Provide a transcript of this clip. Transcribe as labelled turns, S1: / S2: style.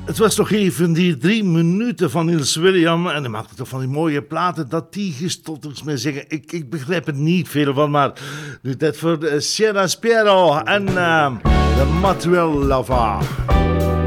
S1: Het was toch even die 3 minuten van Niels William. En hij maakte toch van die mooie platen dat die gestotters mee zeggen. Ik begrijp er niet veel van, maar nu tijd voor Sierra Spiero en de Matuel Lava.